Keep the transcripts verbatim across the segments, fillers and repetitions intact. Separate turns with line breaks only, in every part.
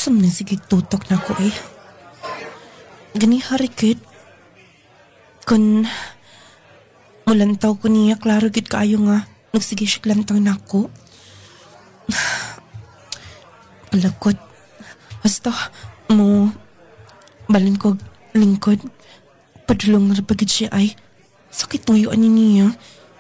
Sam na sige tutok na ko eh. Gani harikit. Kung mulantaw ko niya, klaro gid kaayo nga. Nagsige siya lantaw na ako. Palakot. Basta mo balin ko lingkod. Padulong na rapagid siya ay. Sakit tuyuan ni niya.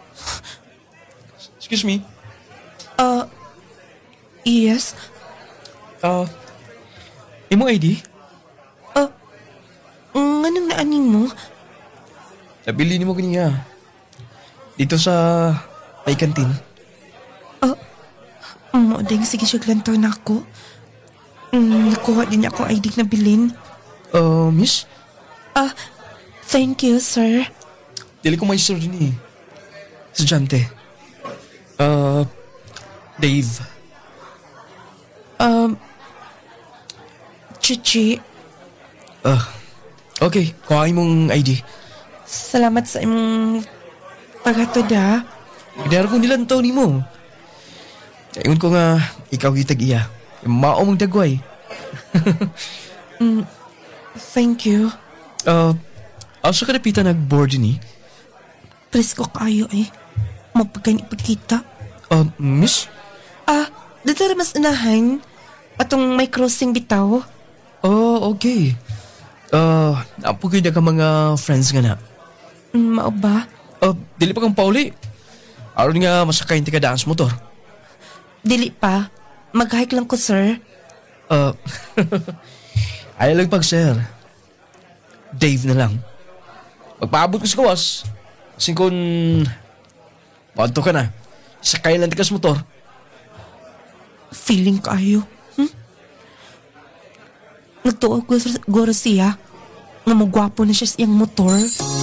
Excuse me?
Uh, yes.
Uh, imo I D?
Uh, nganong naanin mo?
Nabili ni mo ganiya. Dito sa may kantin.
Uh, mo ding sige siya lantaw na ako. Mm, nakuha din niya akong I D na bilin.
Uh, miss?
Ah, uh, thank you, sir.
Dili ko may sir din eh. Estudyante. Uh, Dave.
Um, Chichi,
Ah, okay. Kuhain mong I D.
salamat sa imong paghatod ha.
Gidara ko nilantaw ni mo. Ingon ko nga, ikaw kitag iya. Mao mong dagway.
Mm, thank you.
Uh, asa ka napita nag-board ni?
Presko kayo eh. Magpagkani pagkita.
Uh, miss?
Ah, dito rin mas unahan. Atong may crossing bitaw.
Oh, okay. Uh, napugay na ka mga friends nga na.
Mm, mao ba?
Uh, dili pa kang pauli. Aron nga masakay ti ka daan sa motor.
Dili pa. Mag-hike lang ko, sir.
Uh, ay lang pag sir. Dave na lang. Magpaabot ko sa kawas. Kasi kung paunto ka na, sakay lang ti ka sa motor.
Feeling kayo. Hmm? Nagtuog ko sa goro siya. Nga magwapo na siya sa iyang motor.